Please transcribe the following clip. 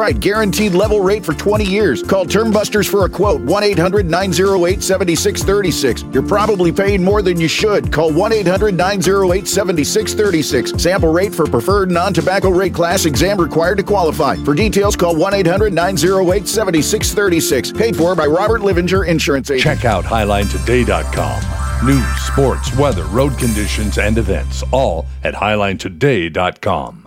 right, guaranteed level rate for 20 years. Call Term Busters for a quote, 1-800-908-7636. You're probably paying more than you should. Call 1-800-908-7636. Sample rate for preferred non-tobacco rate class. Exam required to qualify. For details, call 1-800-908-7636. Paid for by Robert Livinger Insurance Agent. Check out HighlineToday.com. News, sports, weather, road conditions, and events, all at HighlineToday.com.